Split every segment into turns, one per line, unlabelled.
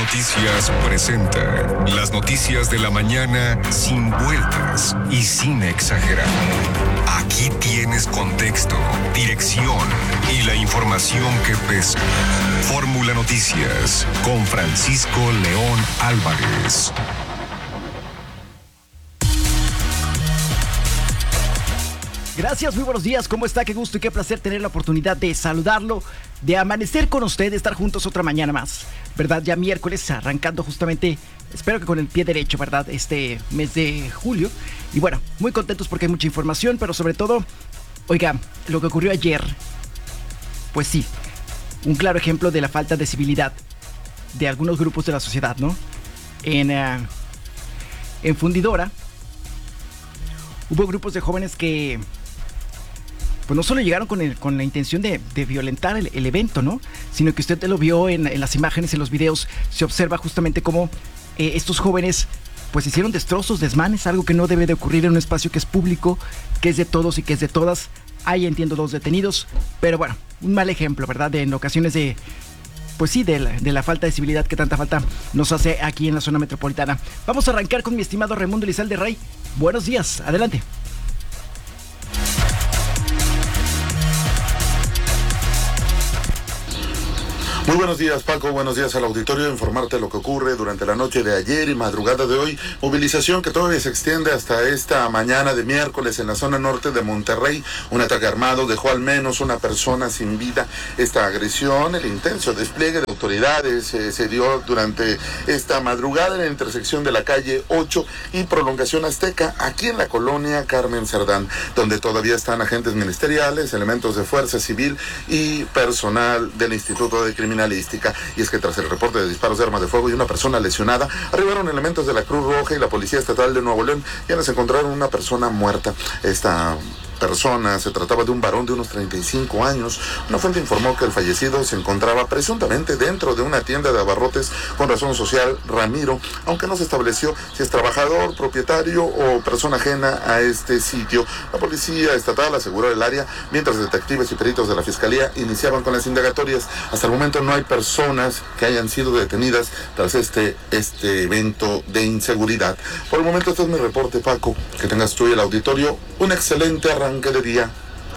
Noticias presenta las noticias de la mañana sin vueltas y sin exagerar. Aquí tienes contexto, dirección y la información que pesa. Fórmula Noticias con Francisco León Álvarez.
Gracias, muy buenos días, ¿cómo está? Qué gusto y qué placer tener la oportunidad de saludarlo, de amanecer con usted, de estar juntos otra mañana más, ¿verdad? Ya miércoles, arrancando justamente, espero que con el pie derecho, ¿verdad? Este mes de julio. Y bueno, muy contentos porque hay mucha información, pero sobre todo, oiga, lo que ocurrió ayer, pues sí, un claro ejemplo de la falta de civilidad de algunos grupos de la sociedad, ¿no? En Fundidora, hubo grupos de jóvenes que pues no solo llegaron con la intención de violentar el evento, ¿no? Sino que usted lo vio en las imágenes, en los videos, se observa justamente cómo estos jóvenes pues hicieron destrozos, desmanes, algo que no debe de ocurrir en un espacio que es público, que es de todos y que es de todas. Ahí entiendo 2 detenidos, pero bueno, un mal ejemplo, ¿verdad? En ocasiones pues sí, de la falta de civilidad que tanta falta nos hace aquí en la zona metropolitana. Vamos a arrancar con mi estimado Raimundo Elizalde Rey. Buenos días, adelante.
Muy buenos días, Paco, buenos días al auditorio. Informarte lo que ocurre durante la noche de ayer y madrugada de hoy. Movilización que todavía se extiende hasta esta mañana de miércoles en la zona norte de Monterrey. Un ataque armado dejó al menos una persona sin vida. Esta agresión, el intenso despliegue de autoridades se dio durante esta madrugada en la intersección de la calle 8 y Prolongación Azteca, aquí en la colonia Carmen Cerdán, donde todavía están agentes ministeriales, elementos de Fuerza Civil y personal del Instituto de Criminalística. Y es que tras el reporte de disparos de arma de fuego y una persona lesionada, arribaron elementos de la Cruz Roja y la Policía Estatal de Nuevo León, quienes encontraron una persona muerta. Esta persona se trataba de un varón de unos 35 años. Una fuente informó que el fallecido se encontraba presuntamente dentro de una tienda de abarrotes con razón social Ramiro, aunque no se estableció si es trabajador, propietario o persona ajena a este sitio. La Policía Estatal aseguró el área, mientras detectives y peritos de la Fiscalía iniciaban con las indagatorias. Hasta el momento no hay personas que hayan sido detenidas tras este evento de inseguridad. Por el momento este es mi reporte, Paco. Que tengas tú y el auditorio un excelente arranque de día.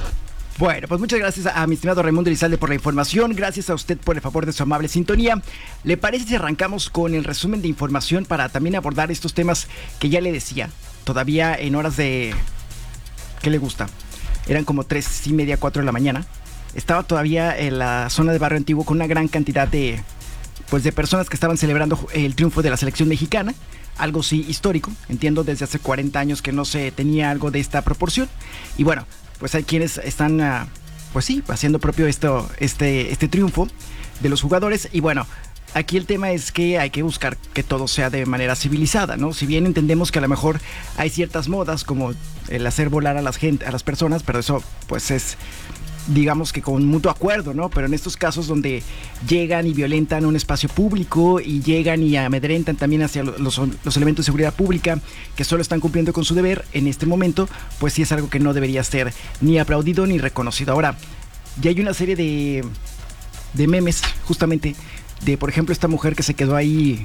Bueno, pues muchas gracias a mi estimado Raimundo Elizalde por la información. Gracias a usted por el favor de su amable sintonía. ¿Le parece si arrancamos con el resumen de información para también abordar estos temas que ya le decía? Todavía en horas de... ¿Qué le gusta? Eran como 3:30, 4 de la mañana. Estaba todavía en la zona de Barrio Antiguo con una gran cantidad de personas que estaban celebrando el triunfo de la selección mexicana. Algo sí histórico, entiendo, desde hace 40 años que no se tenía algo de esta proporción. Y bueno, pues hay quienes están, pues sí, haciendo propio este triunfo de los jugadores. Y bueno, aquí el tema es que hay que buscar que todo sea de manera civilizada, ¿no? Si bien entendemos que a lo mejor hay ciertas modas como el hacer volar a las personas, pero eso pues es, digamos que con mutuo acuerdo, ¿no? Pero en estos casos donde llegan y violentan un espacio público y llegan y amedrentan también hacia los elementos de seguridad pública que solo están cumpliendo con su deber en este momento, pues sí es algo que no debería ser ni aplaudido ni reconocido. Ahora, ya hay una serie de memes justamente de, por ejemplo, esta mujer que se quedó ahí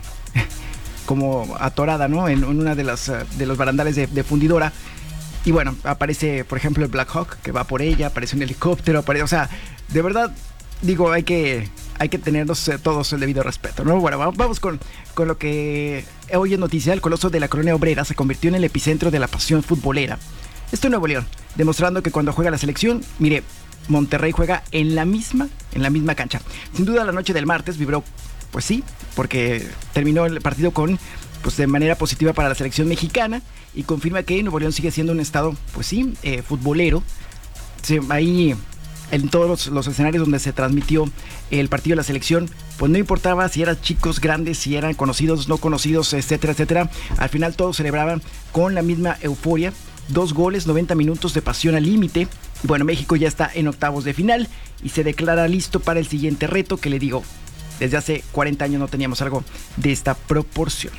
como atorada, ¿no? En una de los barandales de Fundidora. Y bueno, aparece, por ejemplo, el Black Hawk que va por ella, aparece un helicóptero, o sea, de verdad, digo, hay que tenernos todos el debido respeto, ¿no? Bueno, vamos con lo que hoy es noticia. El Coloso de la Colonia Obrera se convirtió en el epicentro de la pasión futbolera. Esto en Nuevo León, demostrando que cuando juega la selección, mire, Monterrey juega en la misma cancha. Sin duda la noche del martes vibró, pues sí, porque terminó el partido de manera positiva para la selección mexicana y confirma que Nuevo León sigue siendo un estado, pues sí, futbolero. Ahí en todos los escenarios donde se transmitió el partido de la selección, pues no importaba si eran chicos, grandes, si eran conocidos, no conocidos, etcétera, etcétera. Al final todos celebraban con la misma euforia. 2 goles, 90 minutos de pasión al límite. Bueno, México ya está en octavos de final y se declara listo para el siguiente reto, que le digo, desde hace 40 años no teníamos algo de esta proporción.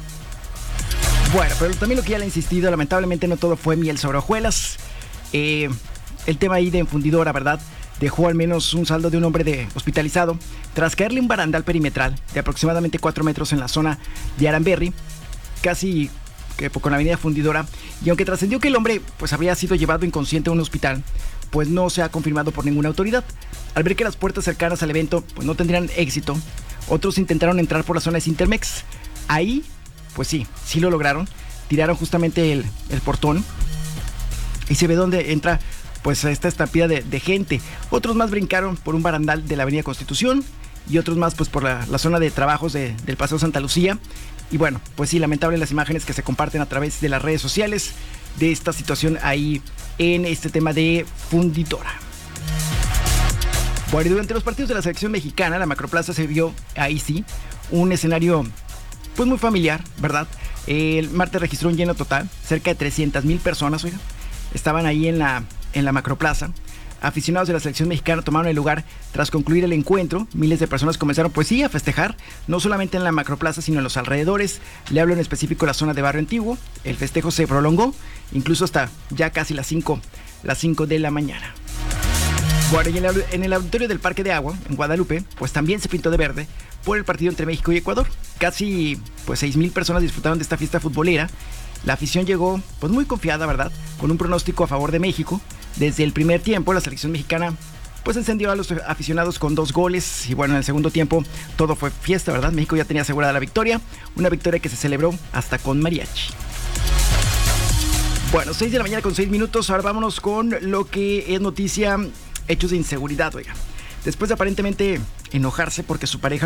Bueno, pero también lo que ya le he insistido, lamentablemente no todo fue miel sobre hojuelas. El tema ahí de Fundidora, ¿verdad? dejó al menos un saldo de un hombre hospitalizado tras caerle un barandal perimetral de aproximadamente 4 metros en la zona de Aranberry, casi que con la avenida Fundidora, y aunque trascendió que el hombre pues habría sido llevado inconsciente a un hospital, pues no se ha confirmado por ninguna autoridad. Al ver que las puertas cercanas al evento pues no tendrían éxito, otros intentaron entrar por la zona de Cintermex. Ahí, pues sí lo lograron, tiraron justamente el portón y se ve donde entra pues esta estampida de gente. Otros más brincaron por un barandal de la avenida Constitución y otros más pues por la zona de trabajos del Paseo Santa Lucía. Y bueno, pues sí, lamentable las imágenes que se comparten a través de las redes sociales de esta situación ahí en este tema de Fundidora. Bueno, y durante los partidos de la selección mexicana, la Macroplaza se vio ahí sí un escenario pues muy familiar, ¿verdad? El martes registró un lleno total, cerca de 300,000 personas, oiga, estaban ahí en la Macroplaza. Aficionados de la selección mexicana tomaron el lugar tras concluir el encuentro. Miles de personas comenzaron pues sí a festejar, no solamente en la Macroplaza sino en los alrededores. Le hablo en específico de la zona de Barrio Antiguo. El festejo se prolongó incluso hasta ya casi las 5 de la mañana. Bueno, y en el auditorio del Parque de Agua, en Guadalupe, pues también se pintó de verde por el partido entre México y Ecuador. Casi pues 6,000 personas disfrutaron de esta fiesta futbolera. La afición llegó pues muy confiada, ¿verdad?, con un pronóstico a favor de México. Desde el primer tiempo la selección mexicana pues encendió a los aficionados con 2 goles y bueno, en el segundo tiempo todo fue fiesta, ¿verdad? México ya tenía asegurada la victoria, una victoria que se celebró hasta con mariachi. Bueno, 6 de la mañana con 6 minutos, ahora vámonos con lo que es noticia, hechos de inseguridad, oiga. Después de aparentemente enojarse porque su pareja